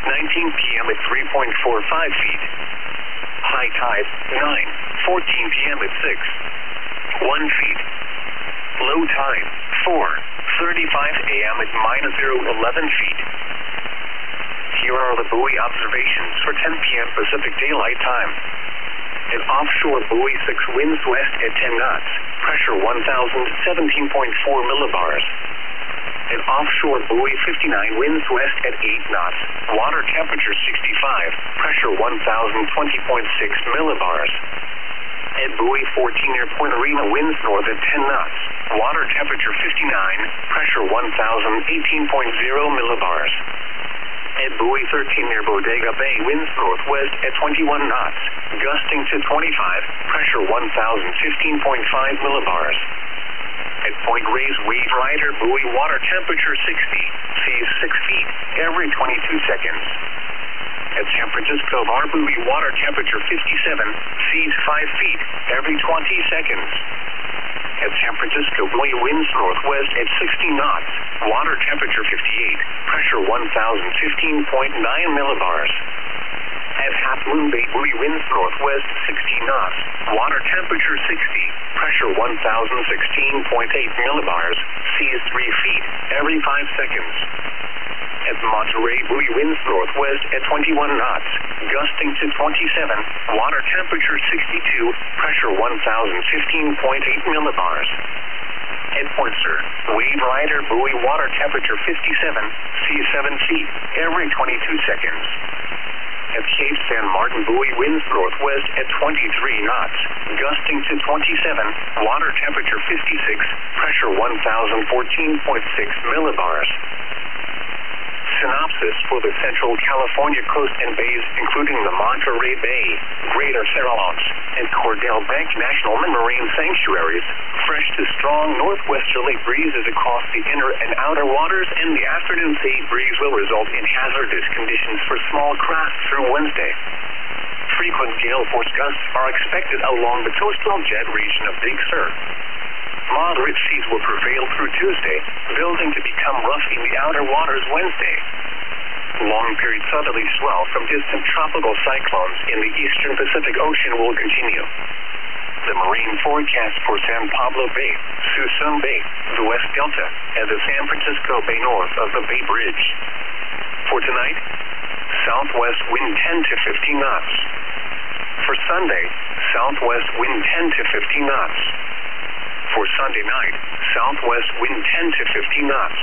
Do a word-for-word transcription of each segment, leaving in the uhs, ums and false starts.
nineteen p m at three point four five feet. High tide, nine fourteen p m at six, one feet. Low tide, four thirty-five a m at minus zero eleven feet. Here are the buoy observations for ten p m Pacific Daylight Time. At offshore buoy six, winds west at ten knots, pressure one thousand seventeen point four millibars. At offshore buoy fifty-nine, winds west at eight knots, water temperature sixty-five, pressure one thousand twenty point six millibars. At buoy fourteen near Point Arena, winds north at ten knots, water temperature fifty-nine, pressure one thousand eighteen point zero millibars. At buoy thirteen near Bodega Bay, winds northwest at twenty-one knots, gusting to twenty-five, pressure one thousand fifteen point five millibars. At Point Reyes, Wave Rider buoy, water temperature sixty, seas six feet, every twenty-two seconds. At San Francisco Bar buoy, water temperature fifty-seven, seas five feet, every twenty seconds. At San Francisco buoy, winds northwest at sixty knots, water temperature fifty-eight, pressure one thousand fifteen point nine millibars. At Half Moon Bay buoy, winds northwest sixty knots, water temperature sixty, pressure one thousand sixteen point eight millibars, seas three feet, every five seconds. At Monterey buoy, winds northwest at twenty-one knots, gusting to twenty-seven, water temperature sixty-two, pressure one thousand fifteen point eight millibars. At Point Sur, Wave Rider buoy, water temperature fifty-seven, seas seven feet, every twenty-two seconds. At Cape San Martin buoy, winds northwest at twenty-three knots, gusting to twenty-seven, water temperature fifty-six, pressure one thousand fourteen point six millibars. Synopsis for the Central California coast and bays, including the Monterey Bay, Greater Farallones, and Cordell Bank National Marine Sanctuaries. Fresh to strong northwesterly breezes across the inner and outer waters, and the afternoon sea breeze will result in hazardous conditions for small craft through Wednesday. Frequent gale force gusts are expected along the coastal jet region of Big Sur. Moderate seas will prevail through Tuesday, building to become rough in the outer waters Wednesday. Long-period southerly swell from distant tropical cyclones in the eastern Pacific Ocean will continue. The marine forecast for San Pablo Bay, Suisun Bay, the West Delta, and the San Francisco Bay north of the Bay Bridge. For tonight, southwest wind ten to fifteen knots. For Sunday, southwest wind ten to fifteen knots. For Sunday night, southwest wind ten to fifteen knots.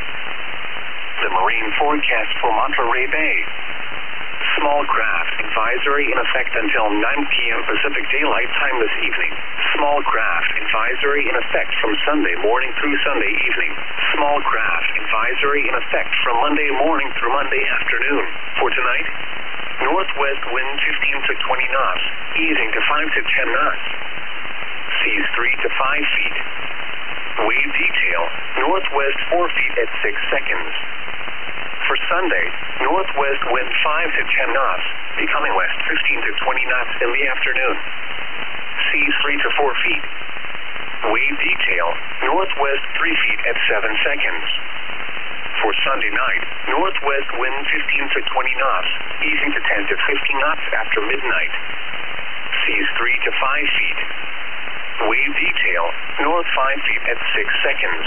The marine forecast for Monterey Bay. Small craft advisory in effect until nine p m Pacific Daylight Time this evening. Small craft advisory in effect from Sunday morning through Sunday evening. Small craft advisory in effect from Monday morning through Monday afternoon. For tonight, northwest wind fifteen to twenty knots, easing to five to ten knots. Seas three to five feet. Wave detail, northwest four feet at six seconds. For Sunday, northwest wind five to ten knots, becoming west fifteen to twenty knots in the afternoon. Seas three to four feet. Wave detail, northwest three feet at seven seconds. For Sunday night, northwest wind fifteen to twenty knots, easing to ten to fifteen knots after midnight. Seas three to five feet. Wave detail, north five feet at six seconds.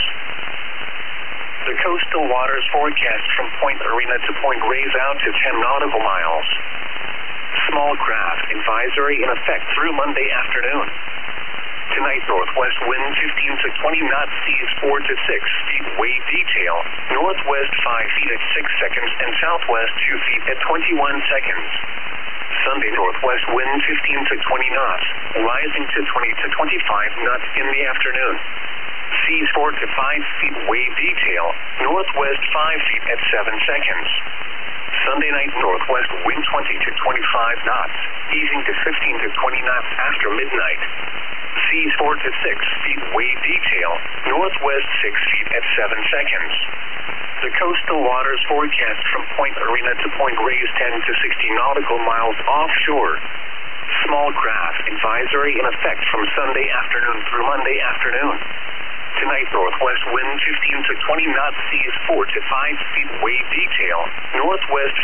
The coastal waters forecast from Point Arena to Point Reyes out to ten nautical miles. Small craft advisory in effect through Monday afternoon. Tonight, northwest wind fifteen to twenty knots, seas four to six feet. Wave detail, northwest five feet at six seconds and southwest two feet at twenty-one seconds. Sunday, northwest wind fifteen to twenty knots, rising to twenty to twenty-five knots in the afternoon. Seas four to five feet. Wave detail, northwest five feet at seven seconds. Sunday night, northwest wind twenty to twenty-five knots, easing to fifteen to twenty knots after midnight. Seas four to six feet. Wave detail, northwest six feet at seven seconds. The coastal waters forecast from Point Arena to Point Reyes ten to sixty nautical miles offshore. Small craft advisory in effect from Sunday afternoon through Monday afternoon. Tonight, northwest wind fifteen to twenty knots, seas four to five feet. Wave detail, northwest